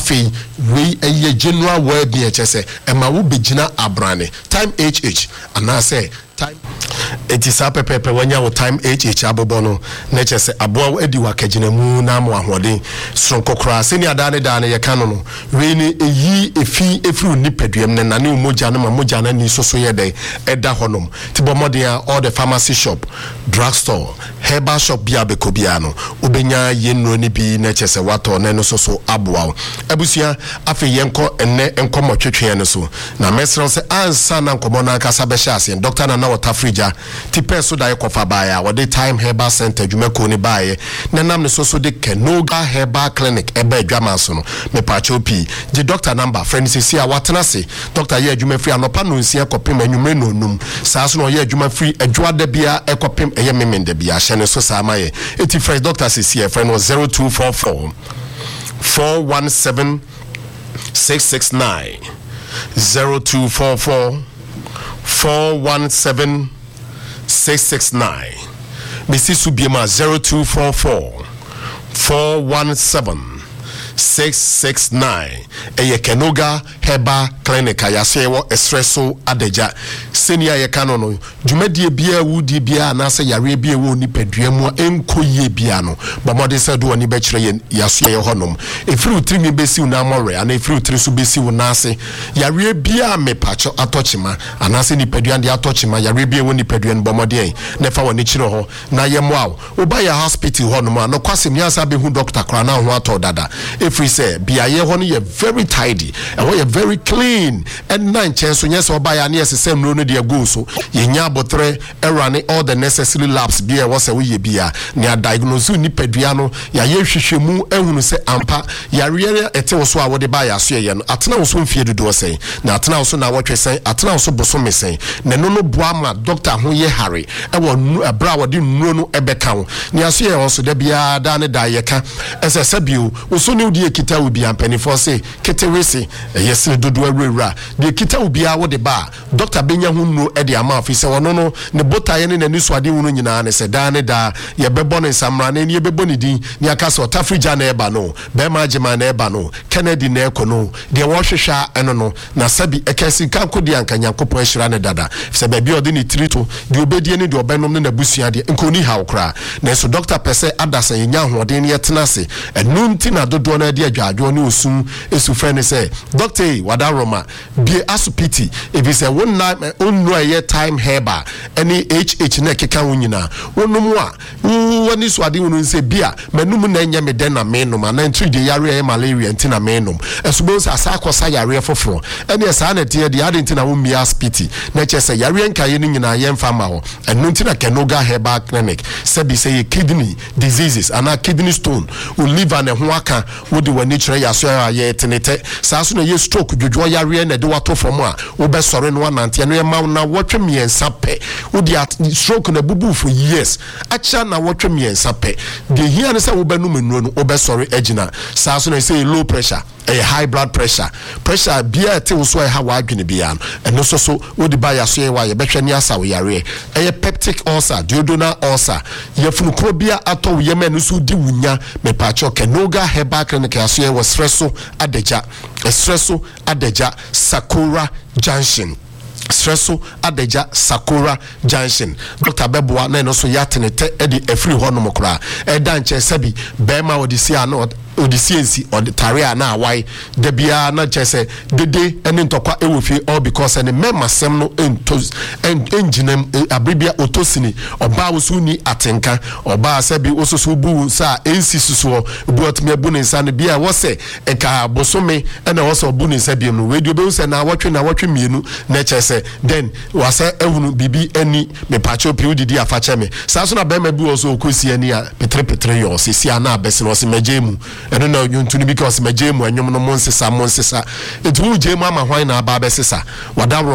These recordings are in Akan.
afi we eye general well be chese e ma wo begina abrane time HH and I say time it is up pepe wanya wo time HH abobono na chese aboa edi wakagina mu na mo ahoden sonko kra seni adane dane ye kanu no we ni eyi efru nipaduam ne na ne moja no ma moja na ni soso ye dey eda honom tibomodia all the pharmacy shop drugstore herbal shop bia bekobia no obenya yenno ni bi na chese wato na no soso aboa abusia afi yenko enne enkomo twetwe ne so na mesro se ansa na nkomo na kasa be hye doctor na water fridge ti peso da ekofa baya wode time herbal center dwumako ni baye nanam ne soso de Kenoga herbal clinic ebe adwama so no me pacho pi the doctor number friend sisi a watena se doctor ye adwuma free anopa no nsia kopem anwumre no num saa so no ye adwuma free adwada bia ekopem eye memende bia hye ne so saa maye eti fresh doctor sisi friend no 0244 417 669 0244 417 669 Mrs. Subiema 0244 417 669 eye Kenoga Herbal Clinic ayasewo espresso adeja senior ye kanono dwumadie bia wudi bia na se yare bia wo ni paduamu enkoyie bia no bamode se do oni be kire yaso ye honom efiri utrimi besi una more ana efiri utri so besi una ase yare bia mepacho atochima ana se ni paduan de atochima yare bia wo ni paduan bamode na fa woni kire ho na ye moa oba ya hospital honom no kwase miasa be hu doctor kra na ho ato dada efiri se bia ye ho no ye very tidy and we are very clean and nine chance so yes oba ya na yesesem no no de go so yenya botre running all the necessary labs bia was we ye bia na diagnose ni padua no ya ye hwehwemu ehunu se ampa ya re ete wo so a wo de ba ya so ye no atena wo so mfie dodo sen na atena wo so na wotwe sen atena wo so boso mesen na no boa ma doctor ho ye hare e wo bra wo de nuro no ebeka wo ni aso ye wo so da bia da ne da ye ka esese bio wo so ne odi ekita wo bia mpanifo se ketewese yesene dodo awura de kita obia wo de ba doctor benya hunno e de ama afise wono no ne botaye ne nani so ade wunu nyina ne se da ne da ye bebo ne samra ne ye bebo ne din ne aka so tafrija na eba no be ma agema na eba no Kennedy na ekono de wo hwehwa eno no na sabi ekasi kan kodi anka nyankopon ahira ne dada se ba bi ode ne trito de obedie ne de obenom ne nabusua de nkoni ha okra na so doctor pese adasa yenya hoden ne yetena se enunti na dodo na de adwadwo ne osum esu frene se doctor wada Roma be asupiti if you say one night on no ye time heba any HH na keka wunyina wonumu a woni so ade wonu se bia manum na nya me den na menum na ntri de yare malaria ntina menum esubonsa asakosa yare foforo ene esa na tie de ade ntina wo mia spiti na chese yare nkaye no nyina ye mfa ma ho enu ntina Kenoga Herbal Clinic sabi say kidney diseases ana kidney stone o liver na ho aka wo de wani kire yaso ya tenete saa so na ye stroke dwodwo yare na de wato from a wo be sore no anante no ye ma na wotwe miensa pe wo di stroke na bubu for years acha na wotwe miensa pe de hia ne se wo be no menuo no wo be sore agina saa so na say low pressure a high blood pressure bia te wo so e ha wa adwene bia no eno so wo di ba ya so ye wa ye behwe ni asa wo yare e peptic ulcer duodenal ulcer ye funukro bia ato ye menu so di wunya me pacho Kenoga Herbal Clinic aso ye wo stresso adeja Sakura Junction Stresso adeja Sakura Junction Dr. Beboa na no so yatenete edi efri ho no mokra e danche sabi bema odisia no odisiensi or the taria na why de bia na chese dede ene ntokwa ewofi all because ene memasem no enginem abribia otosini oba wosuni atenka oba sabi ososo bu sa ensi suso buotme abune nsa ne bia wose eka bosome ene wose obune nsa biem no wedio be se na wotwe mienu na chese then wase ehunu bibi eni me pacho piudidi afache me sa so na bema bi oso okosi ani a petre yo sisi ana abese no se majemu eno na yuntuni because majemu anyom no monsesa etu jemu ama hwan na aba besesa wada Roma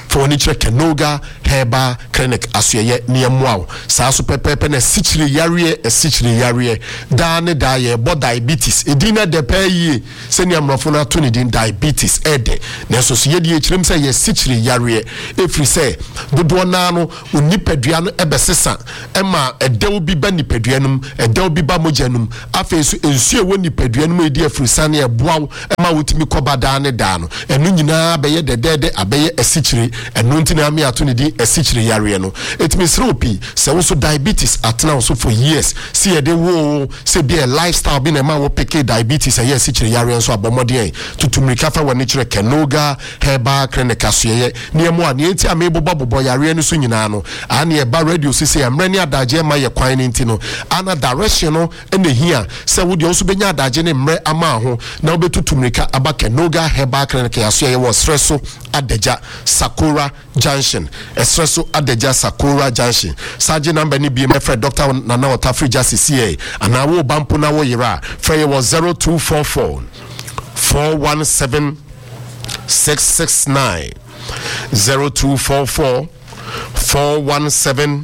for woni kire Kenoga Herbal Clinic asuyeye niamwa saa so pepepe na sichire yare da ne da ye bo diabetes edina de payi se niamrofo na to ne din diabetes ede na so so ye die kirem se ye sichire yare efri se dodo na no onipadua no ebesesa ema edew bi ba nipadua num edew bi ba mojanum afesu ensu ewo nipadua num edi afrisane eboaw ema wotimi koba da ne da no enu nyina beye dedede abeye esichire enu ntina ame ato ne din esichire yare no etimi sropi se wo so diabetes atena so for years see ye de wo se be a lifestyle bi na ma wo peke diabetes aye esichire yare so abomode tutumrika fa woni kire Kenoga Herbal Clinic asuyeye niemo a ne enti amebobo yare no so nyina no ane e ba radio sisi amrani adaje ma ye kwan nti no ana direction no ene hia se wo de so benya adaje ne mre ama ho na obetutumrika aba Kenoga Herbal Clinic asuyeye wo Streso Adeja Sakura Junction Espresso Adeja Sakura Junction Saje number ni BMF Fred Dr. Nana Otafrija CCA ana wo bampo na wo yira frey was 0244 417 669 0244 417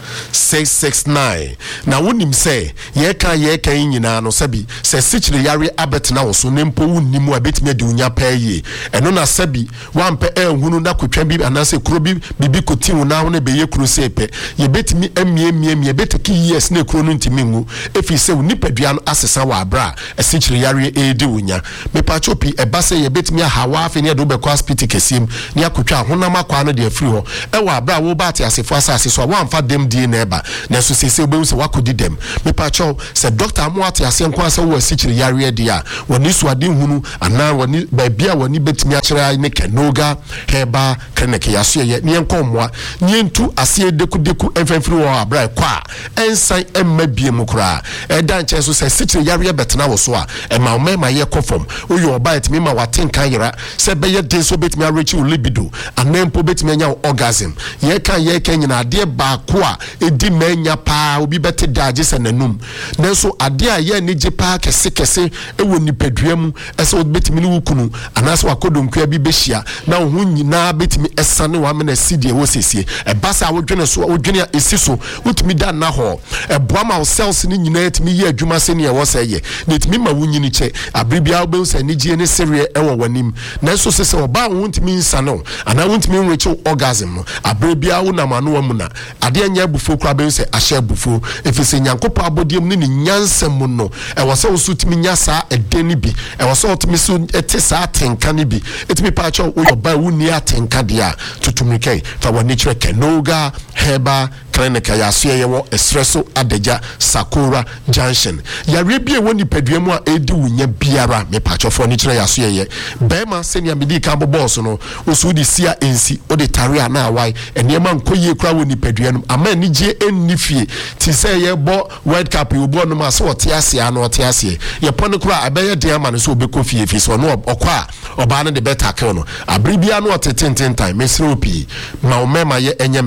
669 na wonim se ye kan nyina no sabi se sichire yare abet na wo so nempo wonnim abetime de unya paye eno na sabi wampe ehunu na kotwa bi anase kuro bi bibi koti wo na ho na beye kuro sepe ye betimi amie beteki yes na kuro no ntimi ngu efi se nipadua no asesa wa abra sichire yare edi unya me pachopi eba se ye betimi hawa afi ne do be kwa hospital kesim ne akotwa honam akwa no de afri ho e wa abra wo ba ate asefo asase so wamfa dem neba na so sese obewu se wakodi dem me pacho se doctor amuate ase nko se wo sichire yare dia woni so ade hunu ana woni ba bia woni betimi akere ne Kenoga Herbal Clinic yaso ye ne nkomwa nyentu ase deku enfenfiri wo abra kwa ensan emma bie mukura eda nche so se sichire yare betena wo so a ema ma ye kofom oyo oba etimi ma watenkan yera se be ye den so betimi arechi libido anempo betimi anya orgasm ye kan nyina ade ba ko a edi menya pa obi bete daje sananum nanso ade a ye ni je pa kese ewo nipadua mu ese obetimi ni wukunu anase wakodonkua bi behia na ho nyina betimi esane wa mena sidie wo sesie ebasa wodwene so wodwene esiso utimi da na ho eboama cells ni nyina etimi ye adwuma se ne ye wo seye netimi ma wunyini che abribia obe se ni gie ne serie ewo wanim nanso sese oba wo ntimi nsane ana wo ntimi nweche orgasm no abribia wo na mano wa mu na ade anya bufo kura be se ahye bufo efise nyankopa abodiem ne nyansam no e wo se osutimi nyasa edeni bi e wo se otimi so etisa atenka ne bi etimi pa cho wo ba wuni atenka dia tutumike fa woni kire Kenoga Herbal Clinic yaso ye wo Espresso Adeja Sakura Junction yare bi e woni padua mu a edi wunya biara me pa cho fo ni kire yaso ye bema senia medi ka bobo so no osu di sia ensi o de tare ana awai enema nkoye kura woni padua no ama ni je ennifie ti say ye bo World Cup you bo no ma so ote ase ano ote ase ye pon kura abeye de ama no so obeko fie fi so no okwa oba no de beta ke no abribia no oteten time mesropi ma omema ye enye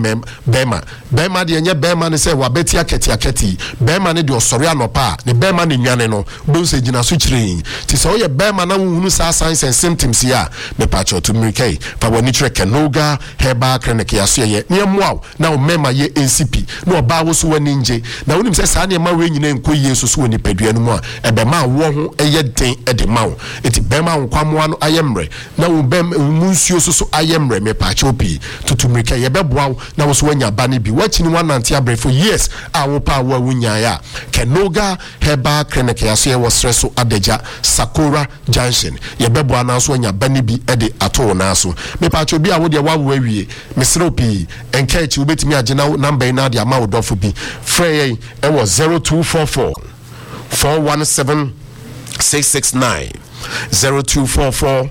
bema de enye bema ne say wabeti aketi bema ne de osore anopa ne bema ne nwane no bo se gina so kire ti say ye bema na hunu sa signs and symptoms ya me pacho to mike fa woni kire Kenoga Herbal Clinic yaso ye ne moaw na omema ye NCP no oba wo so wani nje na wonim se sa ne ma we nyina nko yesu so woni padua no mu a ebe ma wo ho eye den ede ma wo eti bema nkwamo no ayemre na wo bem munsuo so ayemre me pacho pi tutumrika ye beboa na wo so wanya bane bi wachini wanante abre for years a wo pa wo wunya ya Kenoga Herbal Clinic yaso ye wo Streso Adeja Sakura Junction ye beboa na so wanya bane bi ede ato na so me pacho bi a wo de wa wo awie mesro pi enkechi ubetimi agena number na de ama wo dofo bi frey e was 0244 417 669 0244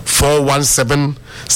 417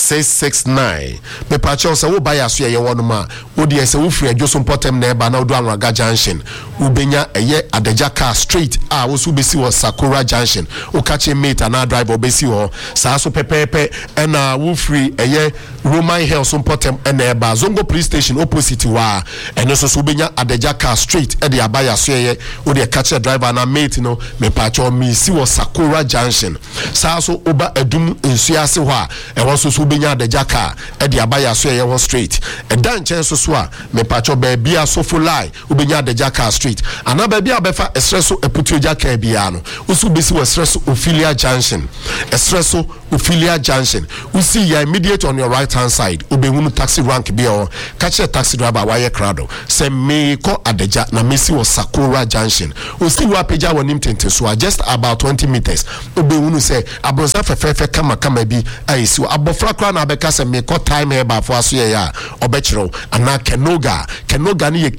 669 me pacho se wo buy aso ye wono ma wo de se wo free adwoso potem na eba na wo do Anwaga Junction wo benya eye Adeja car street a wo so besi wo Sakura Junction wo kache mate na drive obesi wo sa so pepepe na wo free eye Roman Hill so potem na eba Zongo police station opposite wa eno so benya Adeja car street e de abaya aso ye wo de kache driver na mate no me pacho mi si wo Sakura Junction sa so oba adum nsuase ho a e wo so so benya adagya car e de abaya so ye ho street e dan chen so so a me pacho ba bia so full line ubenya adagya car street ana ba bia befa esreso eputu oja car bia no usu besi we esreso Ophelia junction esreso Ophelia junction usi ya immediate on your right hand side ubehunu taxi rank bia o catch taxi driver wire crowd say me ko adagya na mesi wo Sakura junction usi wa peja wonim tente so just about 20 meters ubehunu say abronsa fefefe kama bi ayisi abofra kra na abeka say me ko time here ba for aso ya obechiro ana Kenoga ni ye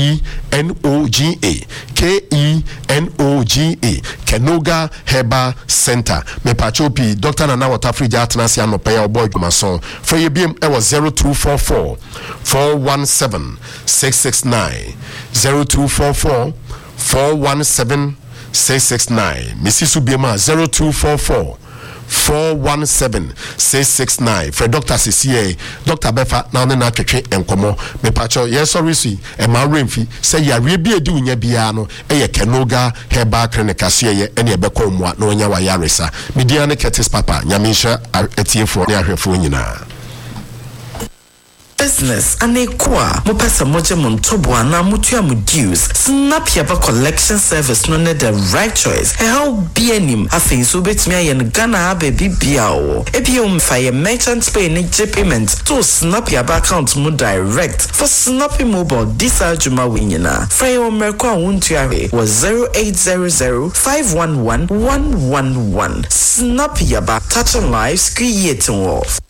Kenoga Kenoga Herbal Center me pachopi Dr. Nana Watafriji atnasi anope ya oboy mason for ye biem e was 0244 417 669 0244 417 669 Misisu Biema 0244 417 669 for Dr. CCA Dr. Befa na na twetwe enkomo me pacho yes sorry si e ma remfi say ya rebi edi unya bia no e ye Kenoga Herbal Clinic asie ye ene ebekọ mu na onya wa yaresa media ne Curtis Papa nyamisha etiefo ne ahwefo nyina business and a qua mopesa moje montobo na mutua mu dues snap yaba collection service no ne the right choice how be anim afin so betimi ayen Ghana baby biao ebiom fa merchant pay ne payment to snap yaba account mu direct for snappy mobile this ajuma winyina fa your merko wontuare was 0800 511 111 snap yaba touching lives creating wealth.